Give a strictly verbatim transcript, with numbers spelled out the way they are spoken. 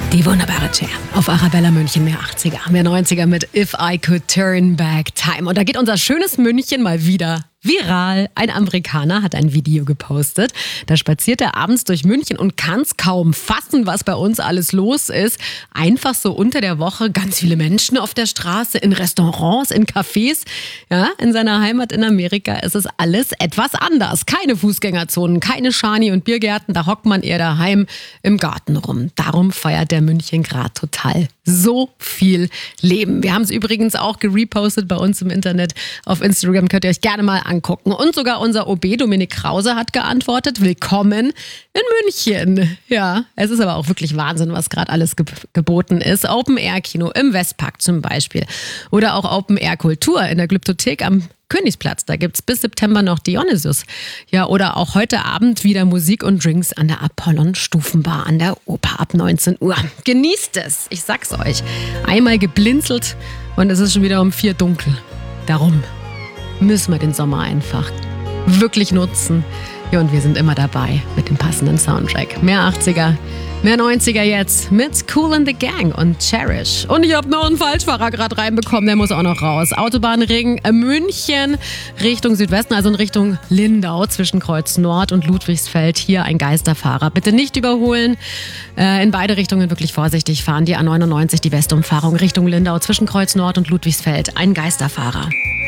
Die wunderbare Cher auf Arabella München, mehr achtziger, mehr neunziger mit If I Could Turn Back Time. Und da geht unser schönes München mal wieder viral. Ein Amerikaner hat ein Video gepostet. Da spaziert er abends durch München und kann es kaum fassen, was bei uns alles los ist. Einfach so unter der Woche ganz viele Menschen auf der Straße, in Restaurants, in Cafés. Ja, in seiner Heimat in Amerika ist es alles etwas anders. Keine Fußgängerzonen, keine Schani- und Biergärten. Da hockt man eher daheim im Garten rum. Darum feiert der München gerade total so viel Leben. Wir haben es übrigens auch gerepostet bei uns im Internet. Auf Instagram könnt ihr euch gerne mal angucken. Und sogar unser O B Dominik Krause hat geantwortet, willkommen in München. Ja, es ist aber auch wirklich Wahnsinn, was gerade alles ge- geboten ist. Open-Air-Kino im Westpark zum Beispiel. Oder auch Open-Air-Kultur in der Glyptothek am Königsplatz. Da gibt's bis September noch Dionysus. Ja, oder auch heute Abend wieder Musik und Drinks an der Apollon Stufenbar an der Oper ab neunzehn Uhr. Genießt es, ich sag's euch. Einmal geblinzelt und es ist schon wieder um vier dunkel. Darum müssen wir den Sommer einfach wirklich nutzen. Ja, und wir sind immer dabei mit dem passenden Soundtrack. Mehr achtziger, mehr neunziger jetzt mit Kool and the Gang und Cherish. Und ich habe noch einen Falschfahrer gerade reinbekommen, der muss auch noch raus. Autobahnring München Richtung Südwesten, also in Richtung Lindau zwischen Kreuz Nord und Ludwigsfeld. Hier ein Geisterfahrer. Bitte nicht überholen. Äh, in beide Richtungen wirklich vorsichtig fahren. Die A neunundneunzig, die Westumfahrung Richtung Lindau zwischen Kreuz Nord und Ludwigsfeld. Ein Geisterfahrer.